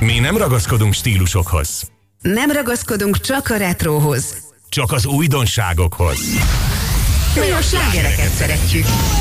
Mi nem ragaszkodunk stílusokhoz. Nem ragaszkodunk csak a retróhoz. Csak az újdonságokhoz. Mi a slágereket szeretjük.